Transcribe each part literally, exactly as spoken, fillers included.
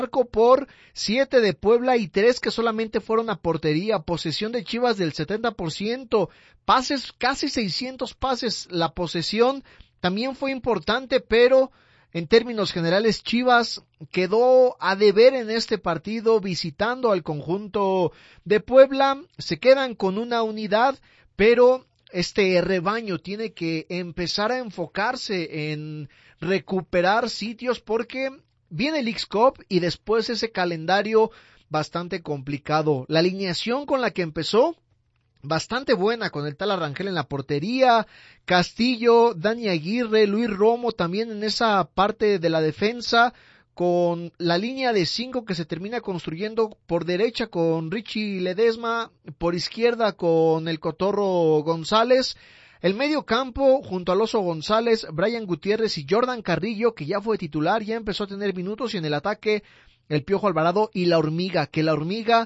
marco por siete de Puebla y tres que solamente fueron a portería, posesión de Chivas del setenta por ciento, pases, casi seiscientos pases, la posesión también fue importante, pero en términos generales Chivas quedó a deber en este partido visitando al conjunto de Puebla, se quedan con una unidad, pero este rebaño tiene que empezar a enfocarse en recuperar sitios porque viene el X-Cup y después ese calendario bastante complicado. La alineación con la que empezó, bastante buena, con el tal Arrangel en la portería, Castillo, Dani Aguirre, Luis Romo también en esa parte de la defensa, con la línea de cinco que se termina construyendo por derecha con Richie Ledesma, por izquierda con el Cotorro González, el medio campo junto al Oso González, Brian Gutiérrez y Jordan Carrillo, que ya fue titular, ya empezó a tener minutos, y en el ataque el Piojo Alvarado y la Hormiga, que la Hormiga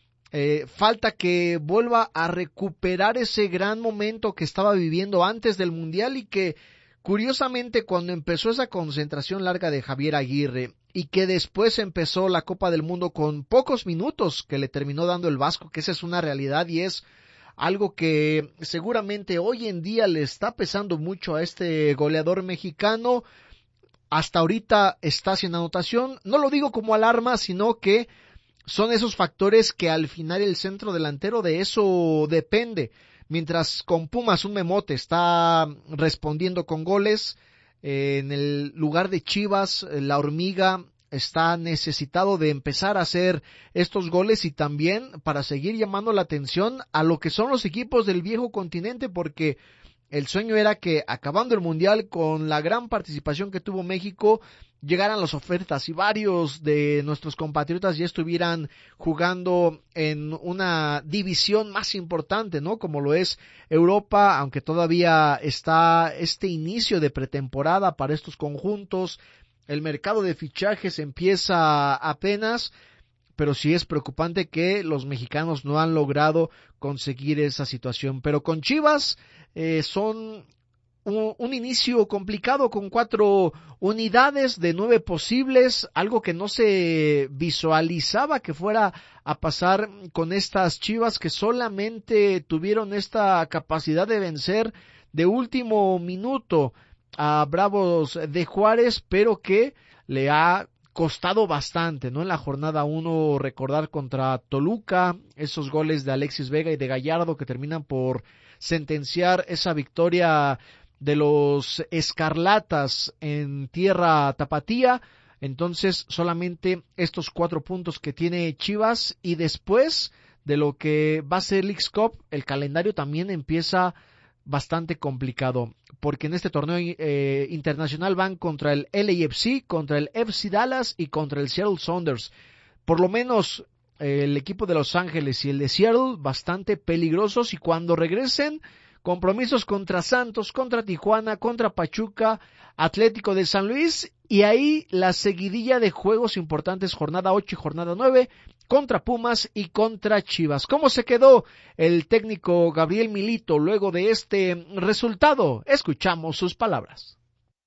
eh, falta que vuelva a recuperar ese gran momento que estaba viviendo antes del Mundial y que curiosamente cuando empezó esa concentración larga de Javier Aguirre y que después empezó la Copa del Mundo con pocos minutos que le terminó dando el Vasco, que esa es una realidad y es algo que seguramente hoy en día le está pesando mucho a este goleador mexicano, hasta ahorita está sin anotación, no lo digo como alarma, sino que son esos factores que al final el centro delantero de eso depende. Mientras con Pumas un Memote está respondiendo con goles, eh, en el lugar de Chivas, la Hormiga está necesitado de empezar a hacer estos goles y también para seguir llamando la atención a lo que son los equipos del viejo continente, porque el sueño era que acabando el Mundial con la gran participación que tuvo México, llegaran las ofertas y varios de nuestros compatriotas ya estuvieran jugando en una división más importante, ¿no? Como lo es Europa, aunque todavía está este inicio de pretemporada para estos conjuntos, el mercado de fichajes empieza apenas, pero sí es preocupante que los mexicanos no han logrado conseguir esa situación. Pero con Chivas eh, son un, un inicio complicado con cuatro unidades de nueve posibles, algo que no se visualizaba que fuera a pasar con estas Chivas que solamente tuvieron esta capacidad de vencer de último minuto a Bravos de Juárez, pero que le ha costado bastante, ¿no? En la jornada uno, recordar contra Toluca, esos goles de Alexis Vega y de Gallardo que terminan por sentenciar esa victoria de los Escarlatas en tierra tapatía. Entonces solamente estos cuatro puntos que tiene Chivas, y después de lo que va a ser el X-Cup, el calendario también empieza bastante complicado, porque en este torneo eh, internacional van contra el L A F C, contra el F C Dallas y contra el Seattle Sounders. Por lo menos eh, el equipo de Los Ángeles y el de Seattle bastante peligrosos, y cuando regresen compromisos contra Santos, contra Tijuana, contra Pachuca, Atlético de San Luis, y ahí la seguidilla de juegos importantes, jornada ocho y jornada nueve, contra Pumas y contra Chivas. ¿Cómo se quedó el técnico Gabriel Milito luego de este resultado? Escuchamos sus palabras.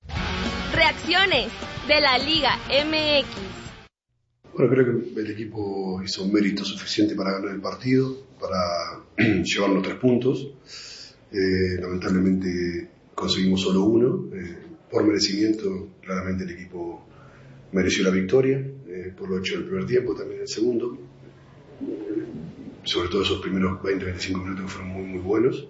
Reacciones de la Liga M X. Bueno, creo que el equipo hizo un mérito suficiente para ganar el partido, para llevarnos tres puntos. Eh, lamentablemente conseguimos solo uno. Eh, por merecimiento, claramente el equipo mereció la victoria, eh, por lo hecho del primer tiempo, también el segundo. Eh, sobre todo esos primeros veinte a veinticinco minutos que fueron muy, muy buenos.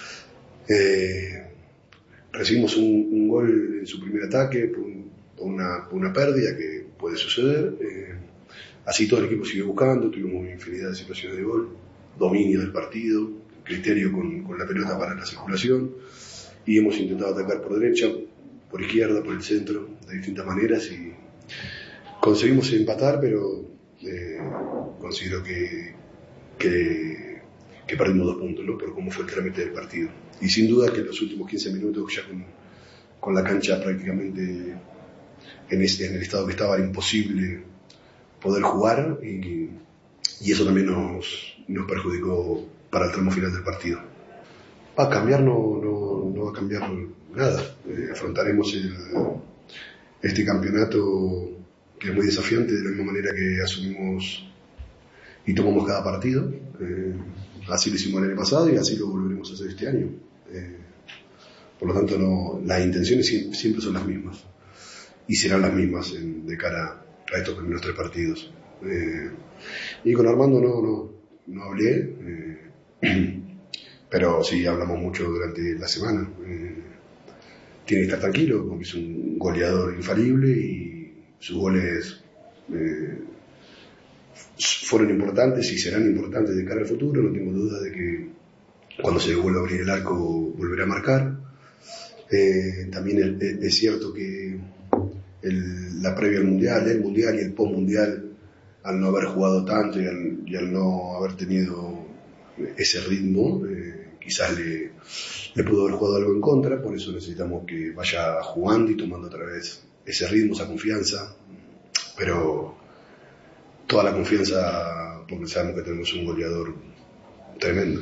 Eh, recibimos un, un gol en su primer ataque por, un, por, una, por una pérdida que puede suceder. Eh, así todo el equipo siguió buscando, tuvimos una infinidad de situaciones de gol, dominio del partido, criterio con, con la pelota para la circulación, y hemos intentado atacar por derecha, por izquierda, por el centro, de distintas maneras, y conseguimos empatar, pero eh, considero que, que, que perdimos dos puntos, ¿no? Por cómo fue el trámite del partido. Y sin duda que en los últimos quince minutos, ya con, con la cancha prácticamente en, ese, en el estado que estaba, era imposible poder jugar, y, y eso también nos, nos perjudicó para el tramo final del partido. Va a cambiar, no, no, no va a cambiar nada. Eh, afrontaremos el, este campeonato que es muy desafiante, de la misma manera que asumimos y tomamos cada partido. Eh, así lo hicimos el año pasado y así lo volveremos a hacer este año. Eh, por lo tanto, no, las intenciones siempre, siempre son las mismas y serán las mismas en, de cara a estos primeros tres partidos. Eh, y con Armando no, no, no hablé, eh, pero sí hablamos mucho durante la semana. Eh, tiene que estar tranquilo porque es un goleador infalible y sus goles eh, fueron importantes y serán importantes de cara al futuro. No tengo duda de que cuando se vuelva a abrir el arco volverá a marcar. Eh, también es, es cierto que el, la previa al mundial, el mundial y el post mundial, al no haber jugado tanto y al, y al no haber tenido ese ritmo, eh, quizás le, le pudo haber jugado algo en contra. Por eso necesitamos que vaya jugando y tomando otra vez ese ritmo, esa confianza, pero toda la confianza porque sabemos que tenemos un goleador tremendo.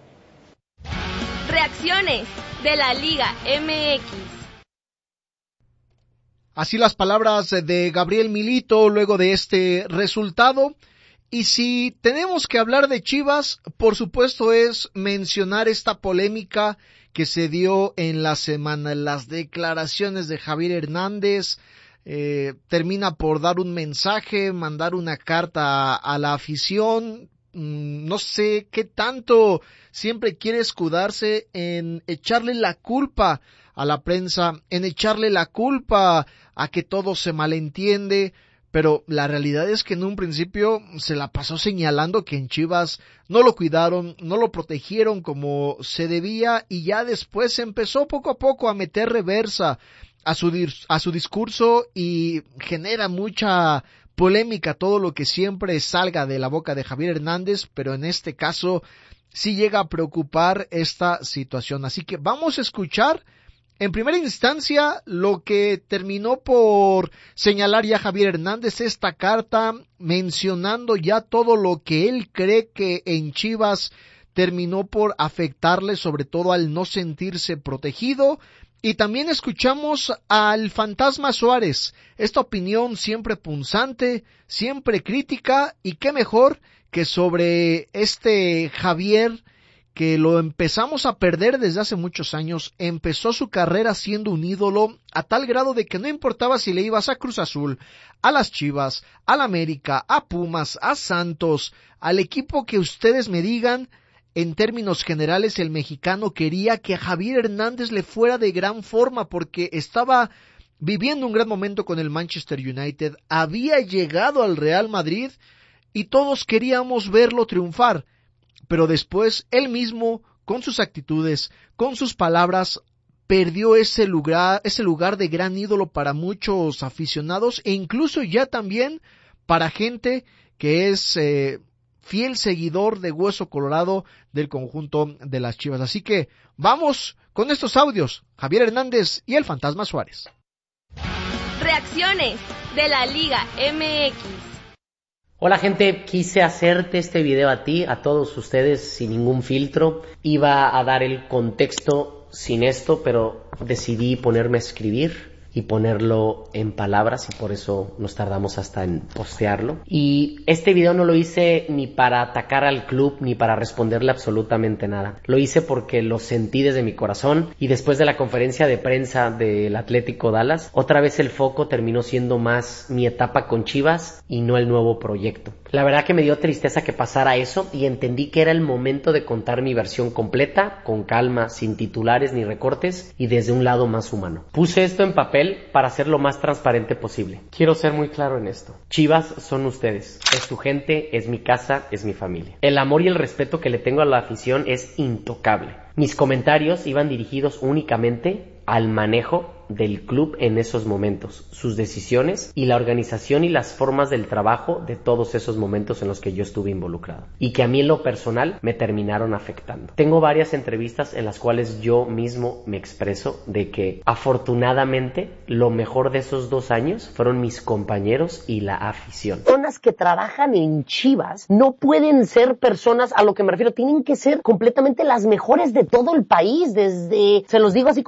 Reacciones de la Liga M X. Así las palabras de Gabriel Milito luego de este resultado. Y si tenemos que hablar de Chivas, por supuesto es mencionar esta polémica que se dio en la semana, las declaraciones de Javier Hernández. Eh, termina por dar un mensaje, mandar una carta a, a la afición. Mm, no sé qué tanto siempre quiere escudarse en echarle la culpa a la prensa, en echarle la culpa a que todo se malentiende, pero la realidad es que en un principio se la pasó señalando que en Chivas no lo cuidaron, no lo protegieron como se debía, y ya después empezó poco a poco a meter reversa a su, a su discurso y genera mucha polémica todo lo que siempre salga de la boca de Javier Hernández, pero en este caso sí llega a preocupar esta situación. Así que vamos a escuchar en primera instancia lo que terminó por señalar ya Javier Hernández, esta carta mencionando ya todo lo que él cree que en Chivas terminó por afectarle, sobre todo al no sentirse protegido. Y también escuchamos al Fantasma Suárez, esta opinión siempre punzante, siempre crítica, y qué mejor que sobre este Javier, que lo empezamos a perder desde hace muchos años. Empezó su carrera siendo un ídolo a tal grado de que no importaba si le ibas a Cruz Azul, a las Chivas, al América, a Pumas, a Santos, al equipo que ustedes me digan. En términos generales, el mexicano quería que a Javier Hernández le fuera de gran forma porque estaba viviendo un gran momento con el Manchester United, había llegado al Real Madrid y todos queríamos verlo triunfar, pero después él mismo, con sus actitudes, con sus palabras, perdió ese lugar, ese lugar de gran ídolo para muchos aficionados e incluso ya también para gente que es eh, fiel seguidor de Hueso Colorado del conjunto de las Chivas. Así que vamos con estos audios, Javier Hernández y el Fantasma Suárez. Reacciones de la Liga M X. Hola gente, quise hacerte este video a ti, a todos ustedes sin ningún filtro. Iba a dar el contexto sin esto, pero decidí ponerme a escribir y ponerlo en palabras y por eso nos tardamos hasta en postearlo. Y este video no lo hice ni para atacar al club ni para responderle absolutamente nada. Lo hice porque lo sentí desde mi corazón y después de la conferencia de prensa del Atlético Dallas, otra vez el foco terminó siendo más mi etapa con Chivas y no el nuevo proyecto. La verdad que me dio tristeza que pasara eso y entendí que era el momento de contar mi versión completa, con calma, sin titulares ni recortes y desde un lado más humano. Puse esto en papel para ser lo más transparente posible. Quiero ser muy claro en esto. Chivas son ustedes. Es su gente, es mi casa, es mi familia. El amor y el respeto que le tengo a la afición es intocable. Mis comentarios iban dirigidos únicamente al manejo del club en esos momentos, sus decisiones y la organización y las formas del trabajo de todos esos momentos en los que yo estuve involucrado y que a mí en lo personal me terminaron afectando. Tengo varias entrevistas en las cuales yo mismo me expreso de que afortunadamente lo mejor de esos dos años fueron mis compañeros y la afición. Personas que trabajan en Chivas no pueden ser personas, a lo que me refiero, tienen que ser completamente las mejores de todo el país, desde, se los digo así con todo respeto,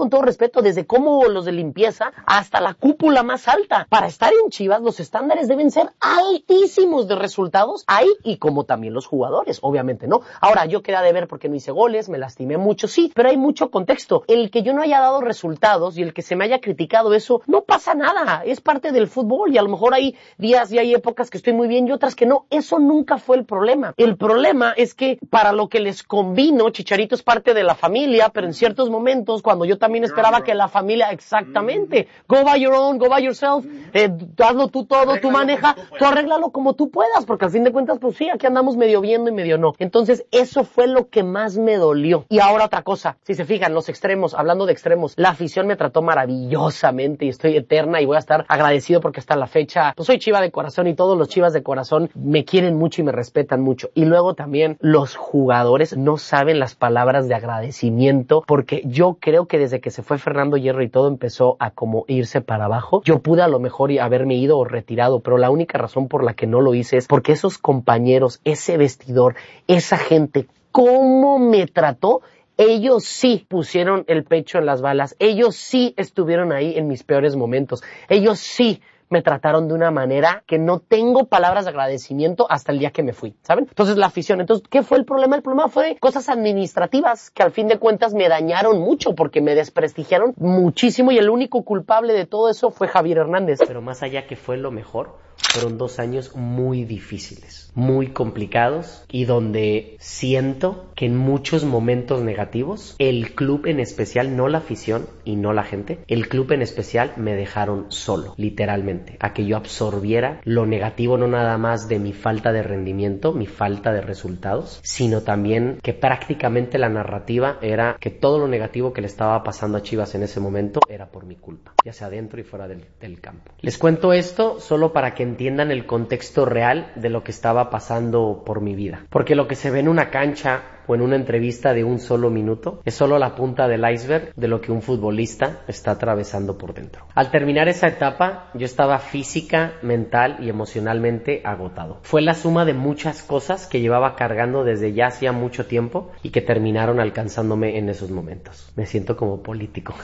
respeto, desde cómo los de limpieza hasta la cúpula más alta. Para estar en Chivas, los estándares deben ser altísimos de resultados ahí, y como también los jugadores, obviamente, ¿no? Ahora, yo quedé de ver porque no hice goles, me lastimé mucho, sí, pero hay mucho contexto. El que yo no haya dado resultados y el que se me haya criticado eso, no pasa nada, es parte del fútbol, y a lo mejor hay días y hay épocas que estoy muy bien y otras que no. Eso nunca fue el problema. El problema es que para lo que les convino, Chicharito es parte de la familia, pero en ciertos momentos, cuando yo también esperaba que la familia, exactamente, go by your own, go by yourself, eh, hazlo tú todo, tú maneja, tú arréglalo como tú puedas, porque al fin de cuentas, pues sí, aquí andamos medio viendo y medio no. Entonces, eso fue lo que más me dolió. Y ahora otra cosa, si se fijan, los extremos, hablando de extremos, la afición me trató maravillosamente y estoy eterna y voy a estar agradecido porque hasta la fecha, pues soy Chiva de corazón y todos los Chivas de corazón me quieren mucho y me respetan mucho. Y luego también los jugadores no saben las palabras de agradecimiento, porque yo creo que desde que se fue Fernando Hierro y todo empezó a como irse para abajo, yo pude a lo mejor haberme ido o retirado, pero la única razón por la que no lo hice es porque esos compañeros, ese vestidor, esa gente, cómo me trató. Ellos sí pusieron el pecho en las balas, ellos sí estuvieron ahí en mis peores momentos, ellos sí me trataron de una manera que no tengo palabras de agradecimiento hasta el día que me fui, ¿saben? Entonces la afición, entonces, ¿qué fue el problema? El problema fue cosas administrativas que al fin de cuentas me dañaron mucho porque me desprestigiaron muchísimo, y el único culpable de todo eso fue Javier Hernández. Pero más allá que fue lo mejor, fueron dos años muy difíciles, muy complicados, y donde siento que en muchos momentos negativos, el club en especial, no la afición y no la gente, el club en especial me dejaron solo, literalmente, a que yo absorbiera lo negativo, no nada más de mi falta de rendimiento, mi falta de resultados, sino también que prácticamente la narrativa era que todo lo negativo que le estaba pasando a Chivas en ese momento era por mi culpa, ya sea dentro y fuera del, del campo. Les cuento esto solo para que entiendan el contexto real de lo que estaba pasando por mi vida, porque lo que se ve en una cancha o en una entrevista de un solo minuto es solo la punta del iceberg de lo que un futbolista está atravesando por dentro. Al terminar esa etapa, yo estaba física, mental y emocionalmente agotado. Fue la suma de muchas cosas que llevaba cargando desde ya hacía mucho tiempo y que terminaron alcanzándome en esos momentos. Me siento como político.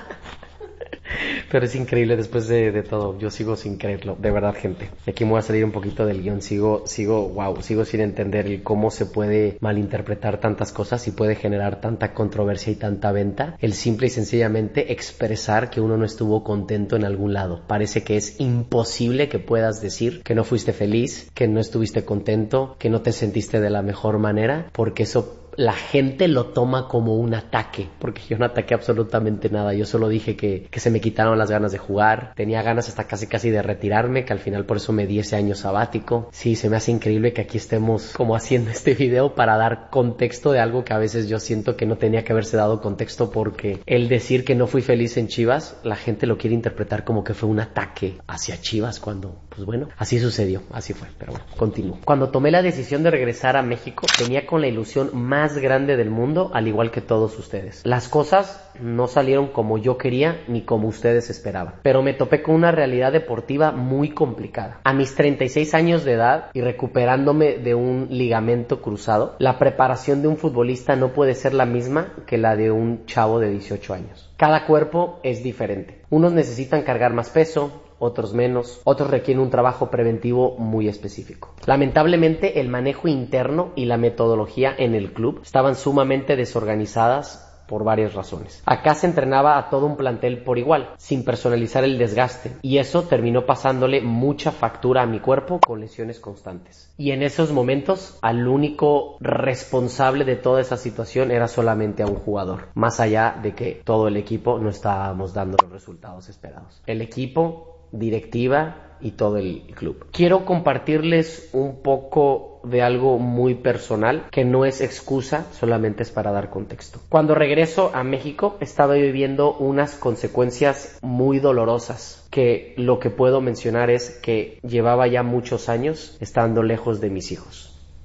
Pero es increíble después de, de todo. Yo sigo sin creerlo, de verdad, gente. Aquí me voy a salir un poquito del guión. Sigo, sigo, wow, sigo sin entender el cómo se puede malinterpretar tantas cosas y puede generar tanta controversia y tanta venta. El simple y sencillamente expresar que uno no estuvo contento en algún lado. Parece que es imposible que puedas decir que no fuiste feliz, que no estuviste contento, que no te sentiste de la mejor manera, porque eso la gente lo toma como un ataque, porque yo no ataqué absolutamente nada. Yo solo dije que, que se me quitaron las ganas de jugar, tenía ganas hasta casi casi de retirarme, que al final por eso me di ese año sabático. Sí, se me hace increíble que aquí estemos como haciendo este video para dar contexto de algo que a veces yo siento que no tenía que haberse dado contexto, porque el decir que no fui feliz en Chivas, la gente lo quiere interpretar como que fue un ataque hacia Chivas, cuando, pues bueno, así sucedió, así fue, pero bueno, continúo. Cuando tomé la decisión de regresar a México, venía con la ilusión más grande del mundo, al igual que todos ustedes. Las cosas no salieron como yo quería ni como ustedes esperaban, pero me topé con una realidad deportiva muy complicada. A mis treinta y seis años de edad y recuperándome de un ligamento cruzado, la preparación de un futbolista no puede ser la misma que la de un chavo de dieciocho años. Cada cuerpo es diferente. Unos necesitan cargar más peso, otros menos, otros requieren un trabajo preventivo muy específico. Lamentablemente, el manejo interno y la metodología en el club estaban sumamente desorganizadas por varias razones. Acá se entrenaba a todo un plantel por igual, sin personalizar el desgaste, y eso terminó pasándole mucha factura a mi cuerpo con lesiones constantes. Y en esos momentos, al único responsable de toda esa situación era solamente a un jugador, más allá de que todo el equipo no estábamos dando los resultados esperados. El equipo, directiva y todo el club. Quiero compartirles un poco de algo muy personal que no es excusa, solamente es para dar contexto. Cuando regreso a México estaba viviendo unas consecuencias muy dolorosas, que lo que puedo mencionar es que llevaba ya muchos años estando lejos de mis hijos.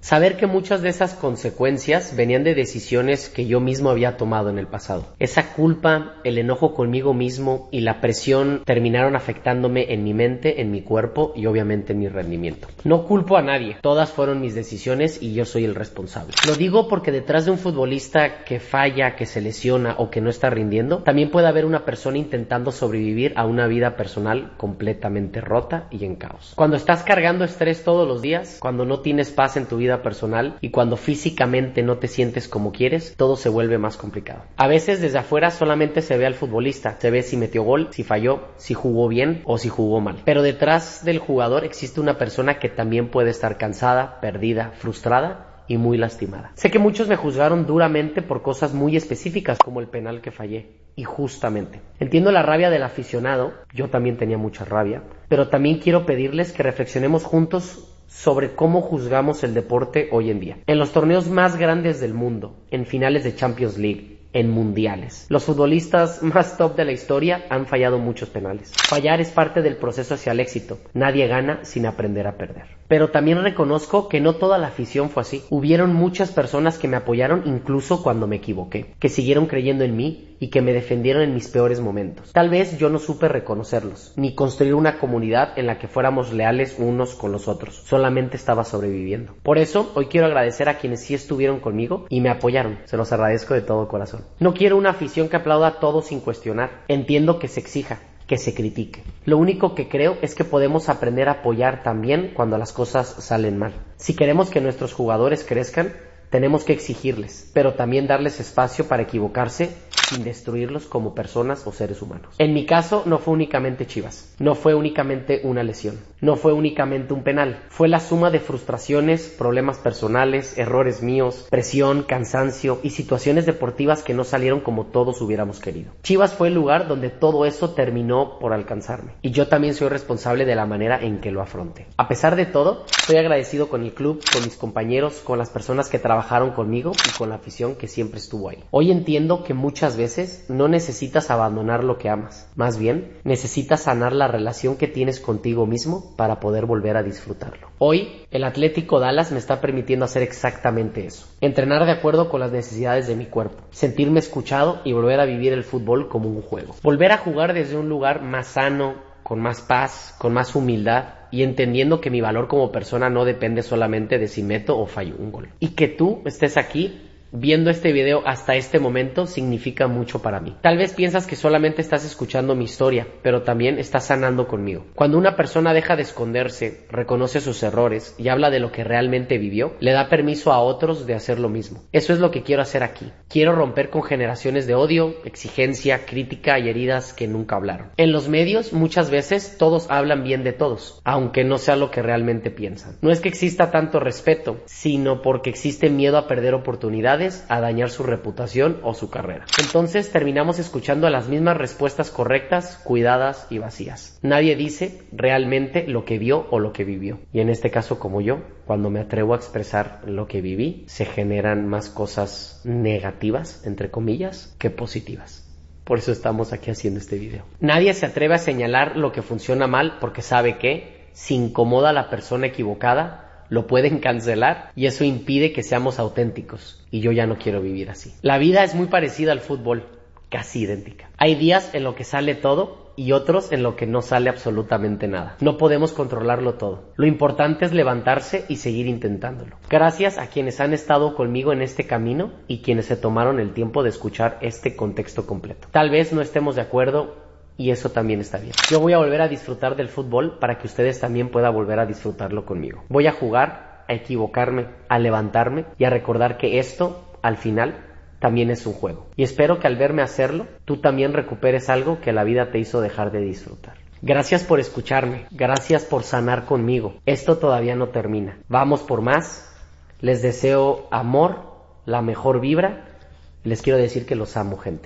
Saber que muchas de esas consecuencias venían de decisiones que yo mismo había tomado en el pasado. Esa culpa, el enojo conmigo mismo y la presión terminaron afectándome en mi mente, en mi cuerpo y obviamente en mi rendimiento. No culpo a nadie, todas fueron mis decisiones y yo soy el responsable. Lo digo porque detrás de un futbolista que falla, que se lesiona o que no está rindiendo, también puede haber una persona intentando sobrevivir a una vida personal completamente rota y en caos. Cuando estás cargando estrés todos los días, cuando no tienes paz en tu vida personal y cuando físicamente no te sientes como quieres, todo se vuelve más complicado. A veces desde afuera solamente se ve al futbolista, se ve si metió gol, si falló, si jugó bien o si jugó mal. Pero detrás del jugador existe una persona que también puede estar cansada, perdida, frustrada y muy lastimada. Sé que muchos me juzgaron duramente por cosas muy específicas como el penal que fallé. Y justamente, entiendo la rabia del aficionado, yo también tenía mucha rabia, pero también quiero pedirles que reflexionemos juntos sobre cómo juzgamos el deporte hoy en día. En los torneos más grandes del mundo, en finales de Champions League, en mundiales, los futbolistas más top de la historia han fallado muchos penales. Fallar es parte del proceso hacia el éxito. Nadie gana sin aprender a perder. Pero también reconozco que no toda la afición fue así. Hubieron muchas personas que me apoyaron incluso cuando me equivoqué, que siguieron creyendo en mí y que me defendieron en mis peores momentos. Tal vez yo no supe reconocerlos, ni construir una comunidad en la que fuéramos leales unos con los otros. Solamente estaba sobreviviendo. Por eso, hoy quiero agradecer a quienes sí estuvieron conmigo y me apoyaron. Se los agradezco de todo corazón. No quiero una afición que aplauda a todo sin cuestionar. Entiendo que se exija, que se critique. Lo único que creo es que podemos aprender a apoyar también cuando las cosas salen mal. Si queremos que nuestros jugadores crezcan, tenemos que exigirles, pero también darles espacio para equivocarse sin destruirlos como personas o seres humanos. En mi caso no fue únicamente Chivas, no fue únicamente una lesión, no fue únicamente un penal, fue la suma de frustraciones, problemas personales, errores míos, presión, cansancio y situaciones deportivas que no salieron como todos hubiéramos querido. Chivas fue el lugar donde todo eso terminó por alcanzarme y yo también soy responsable de la manera en que lo afronté. A pesar de todo, estoy agradecido con el club, con mis compañeros, con las personas que trabajaron conmigo y con la afición que siempre estuvo ahí. Hoy entiendo que muchas veces veces no necesitas abandonar lo que amas, más bien necesitas sanar la relación que tienes contigo mismo para poder volver a disfrutarlo. Hoy, el Atlético Dallas me está permitiendo hacer exactamente eso, entrenar de acuerdo con las necesidades de mi cuerpo, sentirme escuchado y volver a vivir el fútbol como un juego. Volver a jugar desde un lugar más sano, con más paz, con más humildad y entendiendo que mi valor como persona no depende solamente de si meto o fallo un gol. Y que tú estés aquí viendo este video hasta este momento significa mucho para mí. Tal vez piensas que solamente estás escuchando mi historia, pero también estás sanando conmigo. Cuando una persona deja de esconderse, reconoce sus errores y habla de lo que realmente vivió, le da permiso a otros de hacer lo mismo. Eso es lo que quiero hacer aquí. Quiero romper con generaciones de odio, exigencia, crítica y heridas que nunca hablaron. En los medios, muchas veces, todos hablan bien de todos, aunque no sea lo que realmente piensan. No es que exista tanto respeto, sino porque existe miedo a perder oportunidades, a dañar su reputación o su carrera. Entonces terminamos escuchando las mismas respuestas correctas, cuidadas y vacías. Nadie dice realmente lo que vio o lo que vivió. Y en este caso, como yo, cuando me atrevo a expresar lo que viví, se generan más cosas negativas, entre comillas, que positivas. Por eso estamos aquí haciendo este video. Nadie se atreve a señalar lo que funciona mal porque sabe que, si incomoda a la persona equivocada, lo pueden cancelar y eso impide que seamos auténticos y yo ya no quiero vivir así. La vida es muy parecida al fútbol, casi idéntica. Hay días en lo que sale todo y otros en lo que no sale absolutamente nada. No podemos controlarlo todo. Lo importante es levantarse y seguir intentándolo. Gracias a quienes han estado conmigo en este camino y quienes se tomaron el tiempo de escuchar este contexto completo. Tal vez no estemos de acuerdo y eso también está bien. Yo voy a volver a disfrutar del fútbol para que ustedes también puedan volver a disfrutarlo conmigo. Voy a jugar, a equivocarme, a levantarme y a recordar que esto, al final, también es un juego. Y espero que al verme hacerlo, tú también recuperes algo que la vida te hizo dejar de disfrutar. Gracias por escucharme, gracias por sanar conmigo. Esto todavía no termina. Vamos por más. Les deseo amor, la mejor vibra. Les quiero decir que los amo, gente.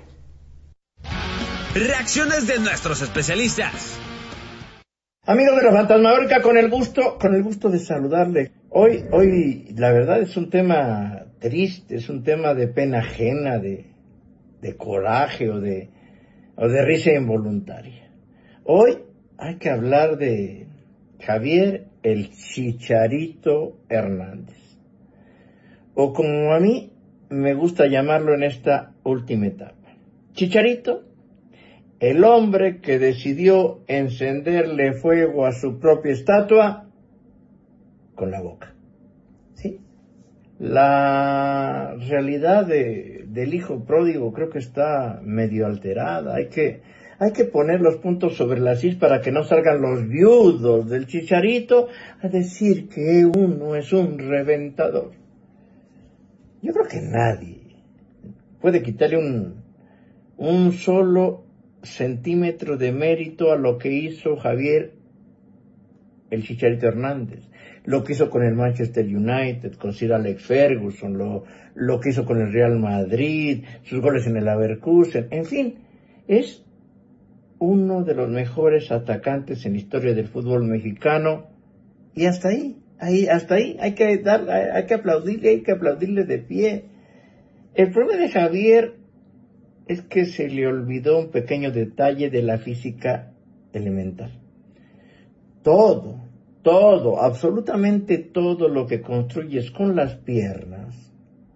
Reacciones de nuestros especialistas. Amigos de la Fantasmagórica, con el gusto, con el gusto de saludarle. Hoy, hoy, la verdad es un tema triste, es un tema de pena ajena, de, de coraje o de, o de risa involuntaria. Hoy hay que hablar de Javier el Chicharito Hernández. o como a mí me gusta llamarlo en esta última etapa, Chicharito, el hombre que decidió encenderle fuego a su propia estatua con la boca. ¿Sí? La realidad de, del hijo pródigo creo que está medio alterada. Hay que, hay que poner los puntos sobre las is para que no salgan los viudos del Chicharito a decir que uno es un reventador. Yo creo que nadie puede quitarle un, un solo centímetro de mérito a lo que hizo Javier el Chicharito Hernández, lo que hizo con el Manchester United, con Sir Alex Ferguson, lo, lo que hizo con el Real Madrid, sus goles en el Leverkusen, en fin, es uno de los mejores atacantes en la historia del fútbol mexicano, y hasta ahí, ahí hasta ahí, hay que dar, hay que aplaudirle, hay que aplaudirle de pie. El problema de Javier es que se le olvidó un pequeño detalle de la física elemental. Todo, todo, absolutamente todo lo que construyes con las piernas,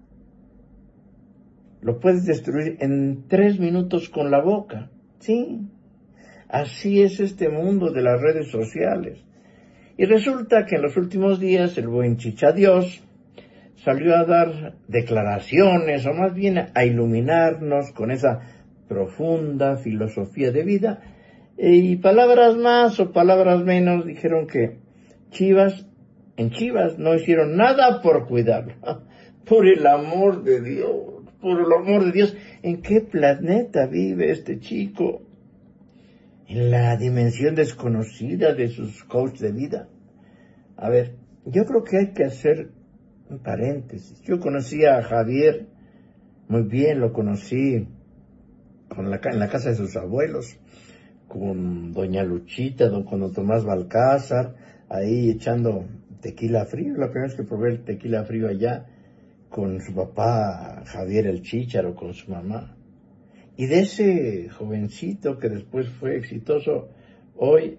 lo puedes destruir en tres minutos con la boca. Sí, así es este mundo de las redes sociales. Y resulta que en los últimos días el buen Chichadios salió a dar declaraciones, o más bien a iluminarnos con esa profunda filosofía de vida, y palabras más o palabras menos dijeron que Chivas, en Chivas no hicieron nada por cuidarlo. Por el amor de Dios, por el amor de Dios, ¿en qué planeta vive este chico? En la dimensión desconocida de sus coaches de vida. A ver, yo creo que hay que hacer un paréntesis. Yo conocí a Javier muy bien, lo conocí con la, en la casa de sus abuelos, con doña Luchita, don, con don Tomás Balcázar, ahí echando tequila frío. La primera vez que probé el tequila frío allá, con su papá Javier el Chícharo, con su mamá. Y de ese jovencito que después fue exitoso, hoy,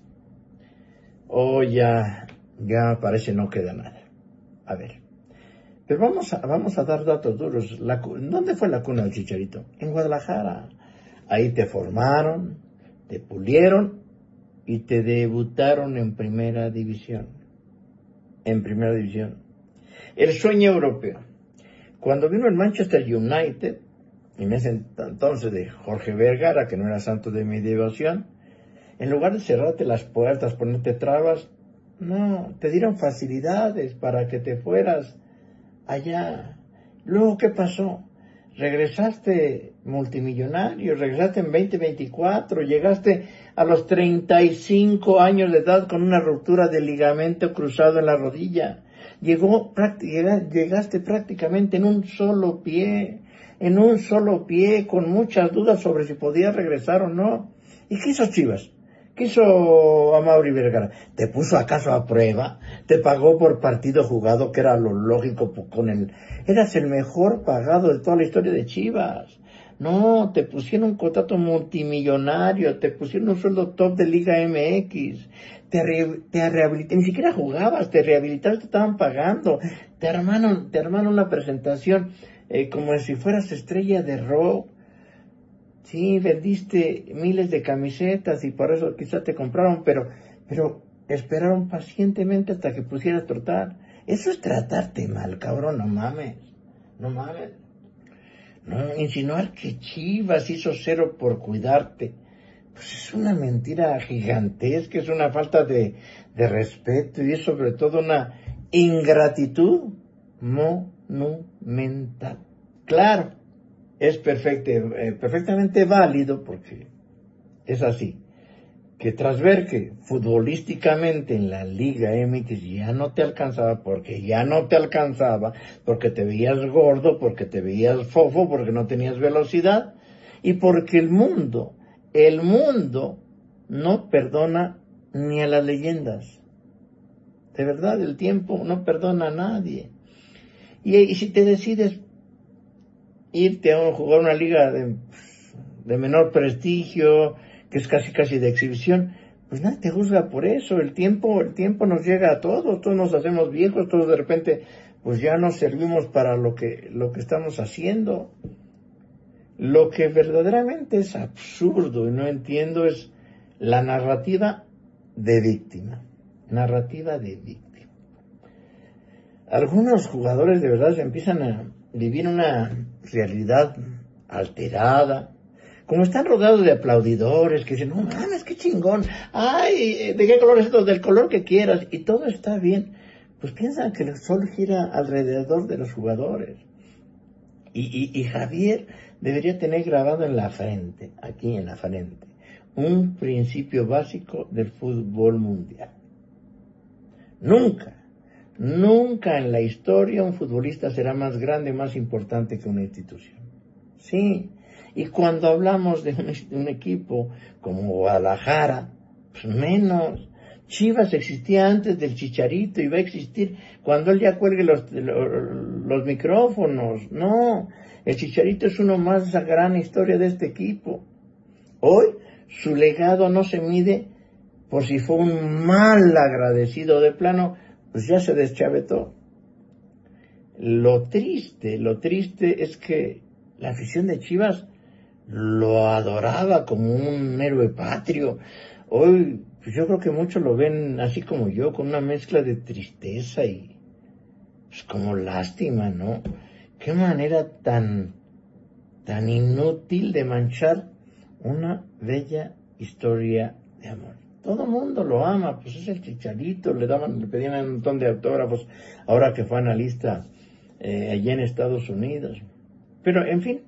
hoy ya, ya parece no queda nada. A ver, pero vamos a, vamos a dar datos duros. La, ¿Dónde fue la cuna del Chicharito? En Guadalajara. Ahí te formaron, te pulieron y te debutaron en primera división. En primera división. El sueño europeo. Cuando vino el Manchester United, en ese entonces de Jorge Vergara, que no era santo de mi devoción, en lugar de cerrarte las puertas, ponerte trabas, no, te dieron facilidades para que te fueras allá. Luego, ¿qué pasó? Regresaste multimillonario, regresaste en veinte veinticuatro, llegaste a los treinta y cinco años de edad con una ruptura del ligamento cruzado en la rodilla. Llegó, llegaste prácticamente en un solo pie, en un solo pie, con muchas dudas sobre si podías regresar o no. ¿Y qué hizo Chivas? ¿Qué hizo Amaury Vergara? ¿Te puso acaso a prueba? ¿Te pagó por partido jugado, que era lo lógico con el... Eras el mejor pagado de toda la historia de Chivas. No, te pusieron un contrato multimillonario, te pusieron un sueldo top de Liga M X, te, re, te rehabilitaste, ni siquiera jugabas, te rehabilitaste, te estaban pagando, te armaron, te armaron una presentación eh, como si fueras estrella de rock. Sí, vendiste miles de camisetas y por eso quizás te compraron, pero, pero esperaron pacientemente hasta que pusieras trotar. Eso es tratarte mal, cabrón, no mames, no mames. No, insinuar que Chivas hizo cero por cuidarte, pues es una mentira gigantesca, es una falta de, de respeto y es sobre todo una ingratitud monumental. Claro, es perfecto, eh, perfectamente válido, porque es así, que tras ver que futbolísticamente en la Liga M X ya no te alcanzaba, porque ya no te alcanzaba, porque te veías gordo, porque te veías fofo, porque no tenías velocidad, y porque el mundo, el mundo no perdona ni a las leyendas. De verdad, el tiempo no perdona a nadie. Y, y si te decides irte a jugar una liga de, de menor prestigio, que es casi casi de exhibición, pues nadie te juzga por eso. El tiempo, el tiempo nos llega a todos, todos nos hacemos viejos, todos de repente, pues ya nos servimos para lo que, lo que estamos haciendo. Lo que verdaderamente es absurdo y no entiendo es la narrativa de víctima. Narrativa de víctima. Algunos jugadores de verdad se empiezan a vivir una realidad alterada. Como están rodeados de aplaudidores que dicen, no mames, qué chingón. Ay, ¿de qué color es esto? Del color que quieras. Y todo está bien. Pues piensan que el sol gira alrededor de los jugadores. Y, y, y Javier debería tener grabado en la frente, aquí en la frente, un principio básico del fútbol mundial. Nunca, nunca en la historia un futbolista será más grande, más importante que una institución. Sí, y cuando hablamos de un, un equipo como Guadalajara, pues menos. Chivas existía antes del Chicharito y va a existir cuando él ya cuelgue los, los, los micrófonos. No, el Chicharito es uno más de esa gran historia de este equipo. Hoy su legado no se mide por si fue un mal agradecido de plano, pues ya se deschavetó. Lo triste, lo triste es que la afición de Chivas lo adoraba como un héroe patrio. Hoy, pues yo creo que muchos lo ven así como yo, con una mezcla de tristeza y pues como lástima, ¿no? Qué manera tan, tan inútil de manchar una bella historia de amor. Todo el mundo lo ama, pues es el Chicharito, le daban, le pedían un montón de autógrafos, ahora que fue analista eh, allá en Estados Unidos. Pero, en fin,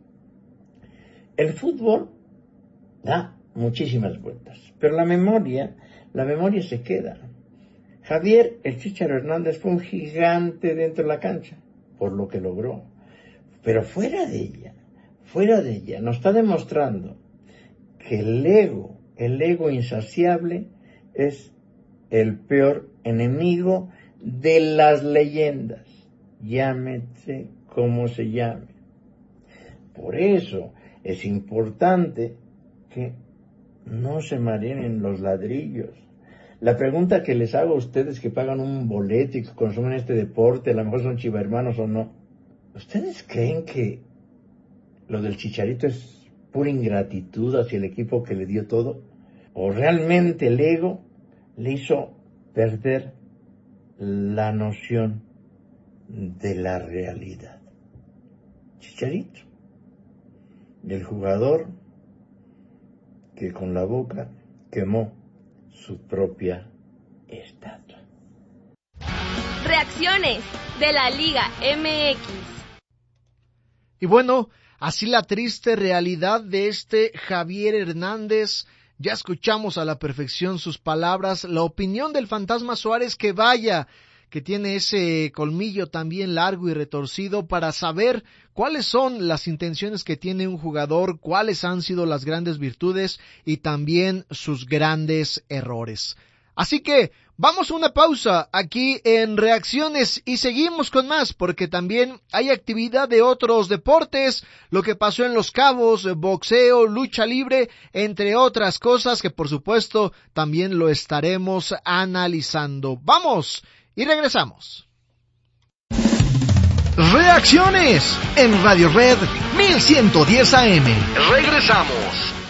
el fútbol da muchísimas vueltas, pero la memoria, la memoria se queda. Javier, el Chícharo Hernández, fue un gigante dentro de la cancha, por lo que logró, pero fuera de ella, fuera de ella, nos está demostrando que el ego, el ego insaciable, es el peor enemigo de las leyendas, llámese como se llame. Por eso es importante que no se mareen los ladrillos. La pregunta que les hago a ustedes que pagan un boleto y que consumen este deporte, a lo mejor son chivahermanos o no, ¿ustedes creen que lo del Chicharito es pura ingratitud hacia el equipo que le dio todo? ¿O realmente el ego le hizo perder la noción de la realidad? Chicharito, del jugador que con la boca quemó su propia estatua. Reacciones de la Liga M X. Y bueno, así la triste realidad de este Javier Hernández. Ya escuchamos a la perfección sus palabras, la opinión del Fantasma Suárez, que vaya, que tiene ese colmillo también largo y retorcido para saber cuáles son las intenciones que tiene un jugador, cuáles han sido las grandes virtudes y también sus grandes errores. Así que vamos a una pausa aquí en Reacciones y seguimos con más, porque también hay actividad de otros deportes, lo que pasó en Los Cabos, boxeo, lucha libre, entre otras cosas que por supuesto también lo estaremos analizando. ¡Vamos! Y regresamos. Reacciones en Radio Red mil ciento diez A M. Regresamos.